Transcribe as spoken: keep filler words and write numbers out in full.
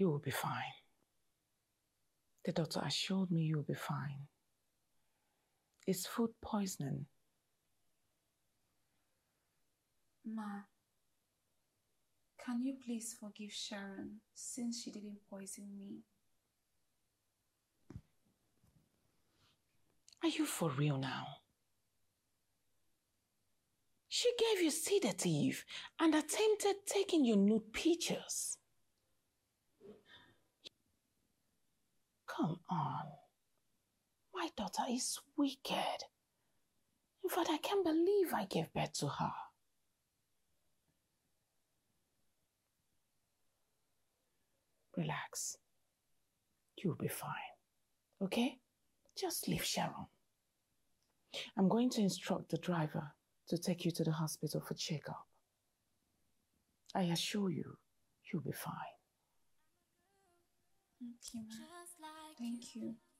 You will be fine. The doctor assured me you'll be fine. It's food poisoning. Ma, can you please forgive Sharon since she didn't poison me? Are you for real now? She gave you sedative and attempted taking your nude pictures. Come on. My daughter is wicked. In fact, I can't believe I gave birth to her. Relax. You'll be fine. Okay? Just leave Sharon. I'm going to instruct the driver to take you to the hospital for checkup. I assure you, you'll be fine. Thank you, ma. Thank you.